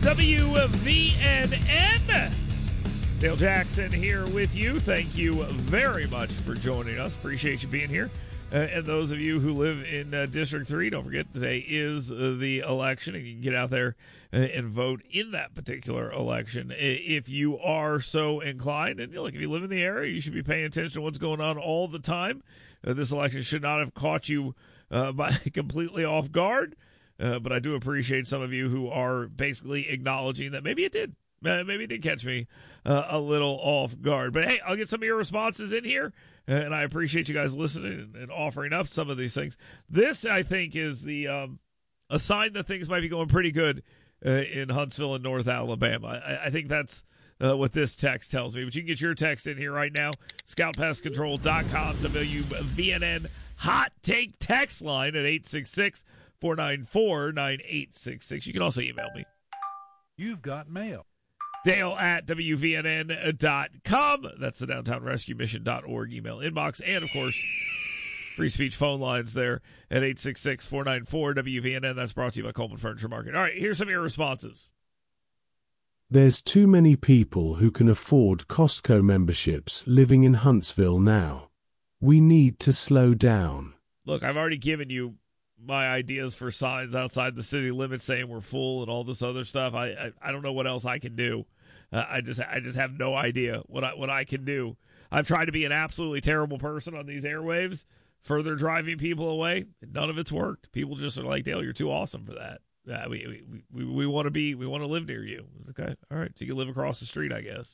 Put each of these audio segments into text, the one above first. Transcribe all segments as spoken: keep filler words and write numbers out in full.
W V N N. Dale Jackson here with you. Thank you very much for joining us. Appreciate you being here. Uh, and those of you who live in uh, District three, don't forget today is uh, the election, and you can get out there uh, and vote in that particular election if you are so inclined. And look, if you live in the area, you should be paying attention to what's going on all the time. Uh, this election should not have caught you uh, by completely off guard, uh, but I do appreciate some of you who are basically acknowledging that maybe it did. Uh, maybe it did catch me uh, a little off guard. But, hey, I'll get some of your responses in here, uh, and I appreciate you guys listening and, and offering up some of these things. This, I think, is the um, a sign that things might be going pretty good uh, in Huntsville and North Alabama. I, I think that's uh, what this text tells me. But you can get your text in here right now, scout pest control dot com, W V N N Hot Take text line at eight six six, four nine four, nine eight six six. You can also email me. You've got mail. Dale at W V N N dot com. That's the downtown rescue mission dot org email inbox. And, of course, free speech phone lines there at eight six six, four nine four, W V N N. That's brought to you by Coleman Furniture Market. All right, here's some of your responses. There's too many people who can afford Costco memberships living in Huntsville now. We need to slow down. Look, I've already given you my ideas for signs outside the city limits saying we're full and all this other stuff. I I, I don't know what else I can do. Uh, I just I just have no idea what I what I can do. I've tried to be an absolutely terrible person on these airwaves, further driving people away. None of it's worked. People just are like, Dale, you're too awesome for that. Uh, we we we, we want to be we want to live near you. Okay, all right. So you can live across the street, I guess.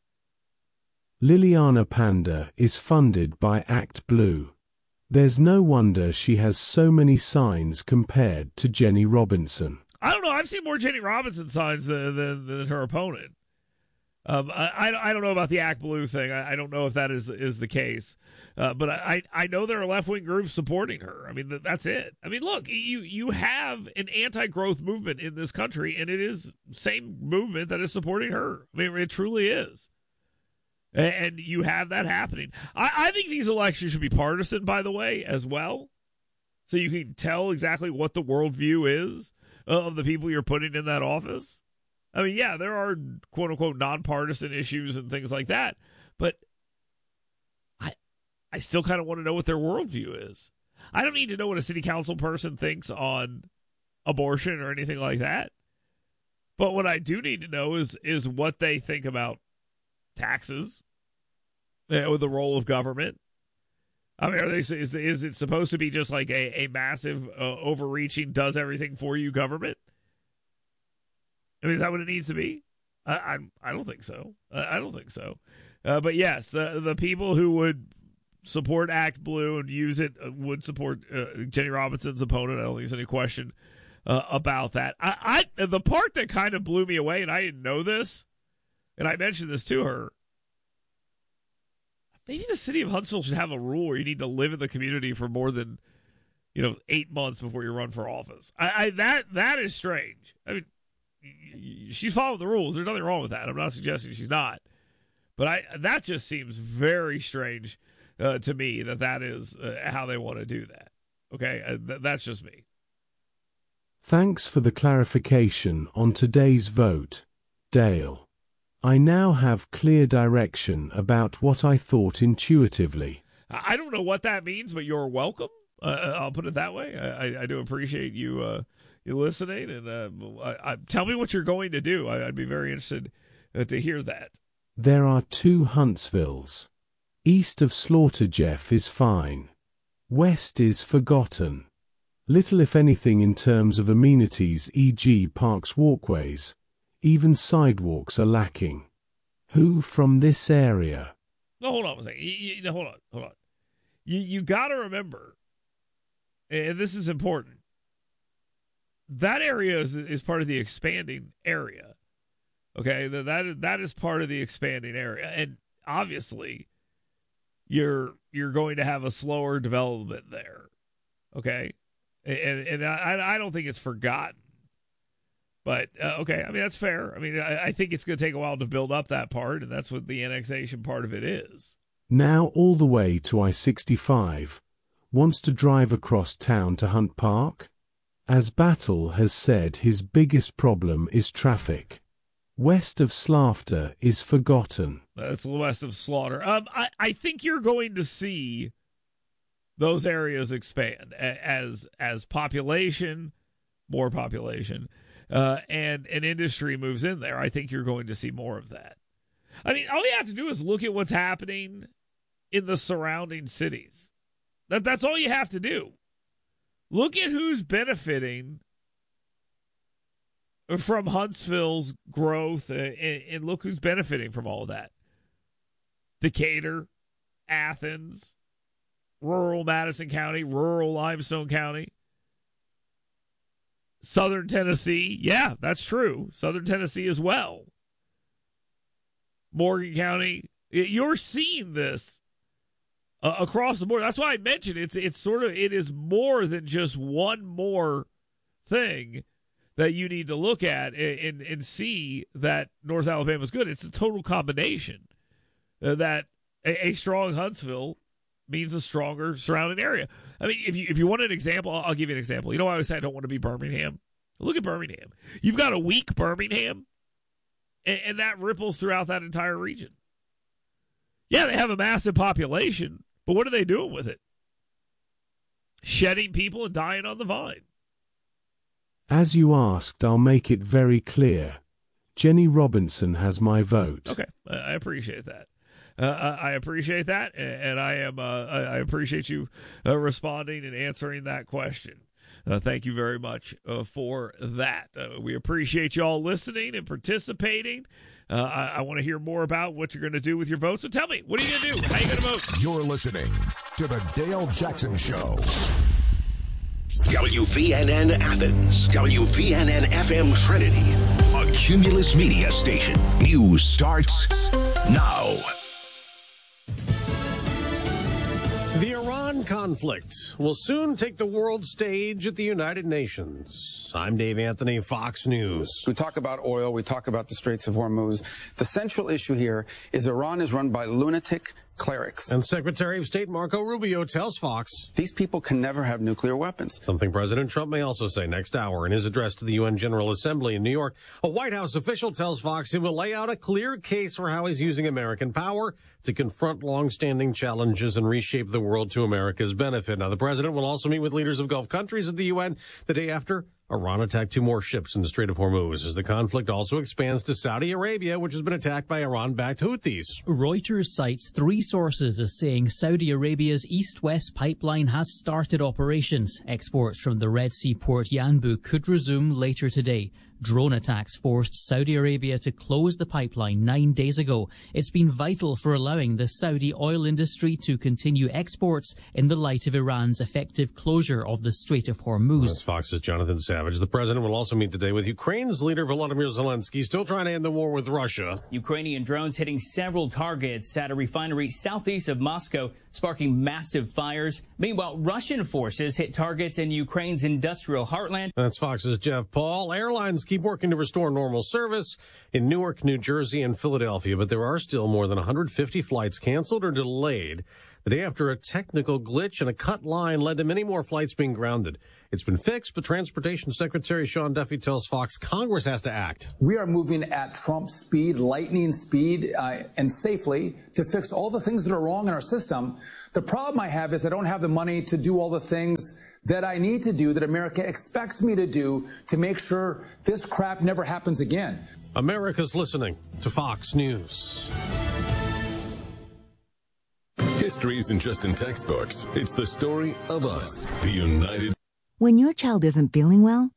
Liliana Panda is funded by Act Blue. There's no wonder she has so many signs compared to Jenny Robinson. I don't know. I've seen more Jenny Robinson signs than, than, than her opponent. Um, I, I don't know about the Act Blue thing. I, I don't know if that is is the case. Uh, but I, I know there are left-wing groups supporting her. I mean, that's it. I mean, look, you, you have an anti-growth movement in this country, and it is the same movement that is supporting her. I mean, it truly is. And you have that happening. I, I think these elections should be partisan, by the way, as well. So you can tell exactly what the worldview is of the people you're putting in that office. I mean, yeah, there are quote-unquote nonpartisan issues and things like that. But I I still kind of want to know what their worldview is. I don't need to know what a city council person thinks on abortion or anything like that. But what I do need to know is is what they think about taxes, uh, with the role of government. I mean, are they, is, is it supposed to be just like a, a massive, uh, overreaching, does everything for you government? I mean, is that what it needs to be? I I, I don't think so. I, I don't think so. Uh, but yes, the the people who would support Act Blue and use it uh, would support uh, Jenny Robinson's opponent. I don't think there's any question uh, about that. I, I the part that kind of blew me away, and I didn't know this, and I mentioned this to her. Maybe the city of Huntsville should have a rule where you need to live in the community for more than, you know, eight months before you run for office. I, I that that is strange. I mean, she's followed the rules. There's nothing wrong with that. I'm not suggesting she's not, but I that just seems very strange uh, to me that that is uh, how they want to do that. Okay, uh, th- that's just me. Thanks for the clarification on today's vote, Dale. I now have clear direction about what I thought intuitively. I don't know what that means, but you're welcome. Uh, I'll put it that way. I, I do appreciate you uh, you listening, and uh, I, I, tell me what you're going to do. I, I'd be very interested uh, to hear that. There are two Huntsvilles. East of Slaughter Jeff is fine. West is forgotten. Little if anything in terms of amenities, for example parks, walkways. Even sidewalks are lacking. Who from this area? No, hold on a second. You, you, hold on, hold on. You you got to remember, and this is important. That area is is part of the expanding area. Okay, that that that is part of the expanding area, and obviously, you're you're going to have a slower development there. Okay, and and I I don't think it's forgotten. But, uh, okay, I mean, that's fair. I mean, I, I think it's going to take a while to build up that part, and that's what the annexation part of it is. Now all the way to I sixty-five. Wants to drive across town to Hunt Park? As Battle has said, his biggest problem is traffic. West of Slaughter is forgotten. That's west of Slaughter. Um, I, I think you're going to see those areas expand as as population, more population, uh, and an industry moves in there. I think you're going to see more of that. I mean, all you have to do is look at what's happening in the surrounding cities. That that's all you have to do. Look at who's benefiting from Huntsville's growth, and, and look who's benefiting from all of that. Decatur, Athens, rural Madison County, rural Limestone County, Southern Tennessee. Yeah, that's true. Southern Tennessee as well. Morgan County. You're seeing this Uh, across the board. That's why I mentioned it's it's sort of it is more than just one more thing that you need to look at and and, and see that North Alabama is good. It's a total combination uh, that a, a strong Huntsville means a stronger surrounding area. I mean, if you if you want an example, I'll, I'll give you an example. You know why I always say I don't want to be Birmingham? Look at Birmingham. You've got a weak Birmingham, and, and that ripples throughout that entire region. Yeah, they have a massive population, but what are they doing with it? Shedding people and dying on the vine. As you asked, I'll make it very clear. Jenny Robinson has my vote. Okay, I appreciate that. Uh, I appreciate that, and I am. Uh, I appreciate you uh, responding and answering that question. Uh, thank you very much uh, for that. Uh, we appreciate you all listening and participating. Uh, I, I want to hear more about what you're going to do with your vote. So tell me, what are you going to do? How are you going to vote? You're listening to the Dale Jackson Show. W V N N Athens, W V N N F M Trinity, a Cumulus Media station. News starts now. The Iran conflict will soon take the world stage at the United Nations. I'm Dave Anthony, Fox News. We talk about oil, we talk about the Straits of Hormuz. The central issue here is Iran is run by lunatic clerics. And Secretary of State Marco Rubio tells Fox these people can never have nuclear weapons. Something President Trump may also say next hour in his address to the U N General Assembly in New York. A White House official tells Fox he will lay out a clear case for how he's using American power to confront long-standing challenges and reshape the world to America's benefit. Now, the president will also meet with leaders of Gulf countries at the U N the day after Iran attacked two more ships in the Strait of Hormuz, as the conflict also expands to Saudi Arabia, which has been attacked by Iran-backed Houthis. Reuters cites three sources as saying Saudi Arabia's east-west pipeline has started operations. Exports from the Red Sea port Yanbu could resume later today. Drone attacks forced Saudi Arabia to close the pipeline nine days ago. It's been vital for allowing the Saudi oil industry to continue exports in the light of Iran's effective closure of the Strait of Hormuz. That's Fox's Jonathan Savage. The president will also meet today with Ukraine's leader Volodymyr Zelensky, still trying to end the war with Russia. Ukrainian drones hitting several targets at a refinery southeast of Moscow, sparking massive fires. Meanwhile, Russian forces hit targets in Ukraine's industrial heartland. That's Fox's Jeff Paul. Airlines keep working to restore normal service in Newark, New Jersey, and Philadelphia, but there are still more than one hundred fifty flights canceled or delayed the day after a technical glitch and a cut line led to many more flights being grounded. It's been fixed, but Transportation Secretary Sean Duffy tells Fox Congress has to act. We are moving at Trump speed, lightning speed, uh, and safely to fix all the things that are wrong in our system. The problem I have is I don't have the money to do all the things that I need to do, that America expects me to do, to make sure this crap never happens again. America's listening to Fox News. History isn't just in textbooks. It's the story of us, the United States. When your child isn't feeling well,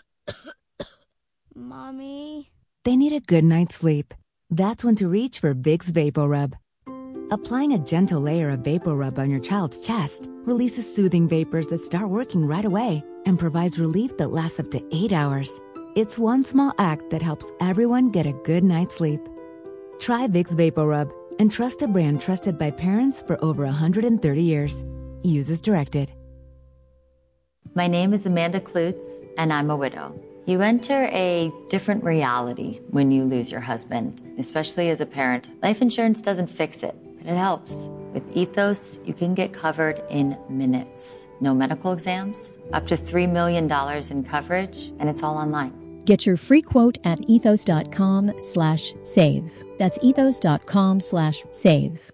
Mommy, they need a good night's sleep. That's when to reach for Vicks VapoRub. Applying a gentle layer of VapoRub on your child's chest releases soothing vapors that start working right away and provides relief that lasts up to eight hours. It's one small act that helps everyone get a good night's sleep. Try Vicks VapoRub and trust a brand trusted by parents for over one hundred thirty years. Use as directed. My name is Amanda Klutz, and I'm a widow. You enter a different reality when you lose your husband, especially as a parent. Life insurance doesn't fix it, but it helps. With Ethos, you can get covered in minutes. no medical exams, up to three million dollars in coverage, and it's all online. Get your free quote at ethos.com slash save. That's ethos.com slash save.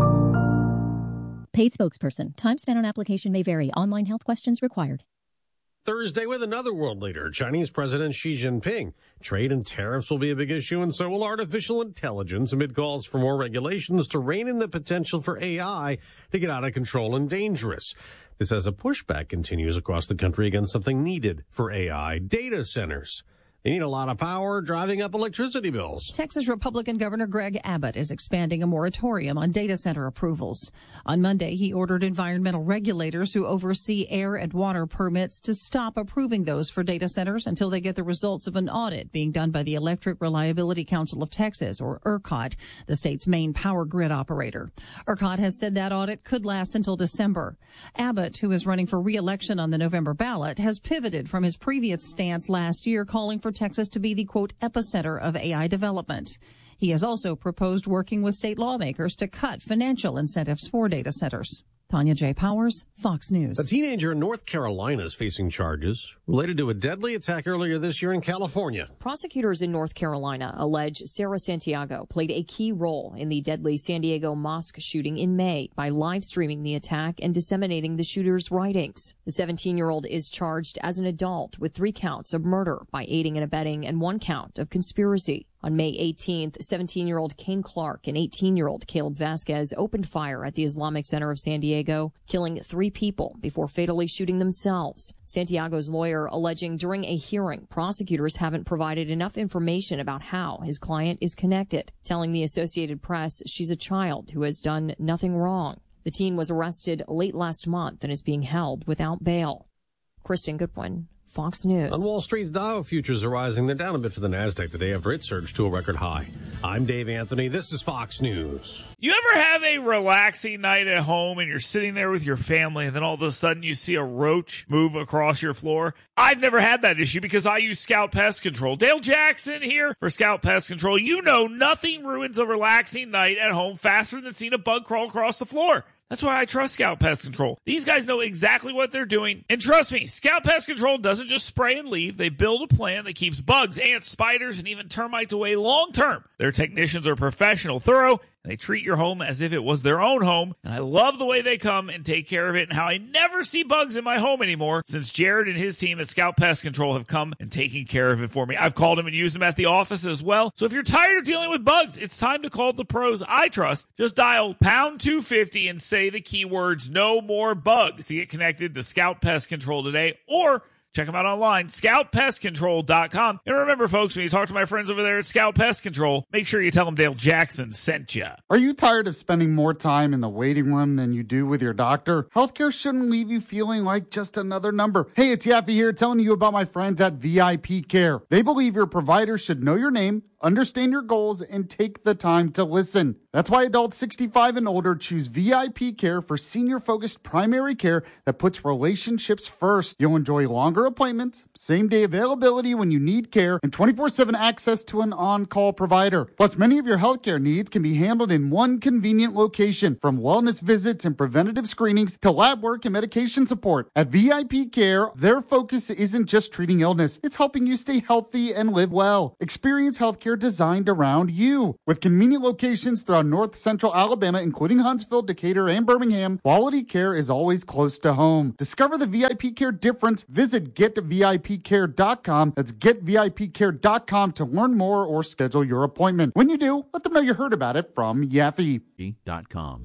Paid spokesperson. Time spent on application may vary. Online health questions required. Thursday with another world leader, Chinese President Xi Jinping. Trade and tariffs will be a big issue, and so will artificial intelligence, amid calls for more regulations to rein in the potential for A I to get out of control and dangerous. This as a pushback continues across the country against something needed for A I, data centers. They need a lot of power, driving up electricity bills. Texas Republican Governor Greg Abbott is expanding a moratorium on data center approvals. On Monday, he ordered environmental regulators who oversee air and water permits to stop approving those for data centers until they get the results of an audit being done by the Electric Reliability Council of Texas, or ERCOT, the state's main power grid operator. ERCOT has said that audit could last until December. Abbott, who is running for re-election on the November ballot, has pivoted from his previous stance last year calling for Texas to be the, quote, epicenter of A I development. He has also proposed working with state lawmakers to cut financial incentives for data centers. Tanya J. Powers, Fox News. A teenager in North Carolina is facing charges related to a deadly attack earlier this year in California. Prosecutors in North Carolina allege Sarah Santiago played a key role in the deadly San Diego mosque shooting in May by live streaming the attack and disseminating the shooter's writings. The seventeen-year-old is charged as an adult with three counts of murder by aiding and abetting and one count of conspiracy. On May eighteenth, seventeen-year-old Kane Clark and eighteen-year-old Caleb Vasquez opened fire at the Islamic Center of San Diego, killing three people before fatally shooting themselves. Santiago's lawyer alleging during a hearing, prosecutors haven't provided enough information about how his client is connected, telling the Associated Press she's a child who has done nothing wrong. The teen was arrested late last month and is being held without bail. Kristen Goodwin, Fox News. On Wall Street, Dow futures are rising. They're down a bit for the NASDAQ today after it surged to a record high. I'm Dave Anthony. This is Fox News. You ever have a relaxing night at home and you're sitting there with your family and then all of a sudden you see a roach move across your floor? I've never had that issue because I use Scout Pest Control. Dale Jackson here for Scout Pest Control. You know nothing ruins a relaxing night at home faster than seeing a bug crawl across the floor. That's why I trust Scout Pest Control. These guys know exactly what they're doing. And trust me, Scout Pest Control doesn't just spray and leave. They build a plan that keeps bugs, ants, spiders, and even termites away long term. Their technicians are professional, thorough, and they treat your home as if it was their own home. And I love the way they come and take care of it and how I never see bugs in my home anymore since Jared and his team at Scout Pest Control have come and taken care of it for me. I've called them and used them at the office as well. So if you're tired of dealing with bugs, it's time to call the pros I trust. Just dial pound two fifty and say the keywords no more bugs to get connected to Scout Pest Control today, or check them out online, scout pest control dot com. And remember, folks, when you talk to my friends over there at Scout Pest Control, make sure you tell them Dale Jackson sent you. Are you tired of spending more time in the waiting room than you do with your doctor? Healthcare shouldn't leave you feeling like just another number. Hey, it's Yaffe here telling you about my friends at V I P Care. They believe your provider should know your name, understand your goals, and take the time to listen. That's why adults sixty-five and older choose V I P Care for senior-focused primary care that puts relationships first. You'll enjoy longer appointments, same-day availability when you need care, and twenty-four seven access to an on-call provider. Plus, many of your healthcare needs can be handled in one convenient location, from wellness visits and preventative screenings to lab work and medication support. At V I P Care, their focus isn't just treating illness, it's helping you stay healthy and live well. Experience healthcare designed around you. With convenient locations throughout North Central Alabama, including Huntsville, Decatur, and Birmingham, quality care is always close to home. Discover the V I P Care difference. Visit get V I P care dot com. That's get V I P care dot com to learn more or schedule your appointment. When you do, let them know you heard about it from Yaffe dot com.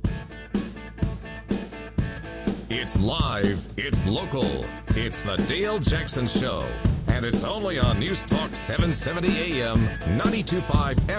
It's live, it's local, it's the Dale Jackson Show, and it's only on News Talk seven seventy A M, ninety-two point five F M.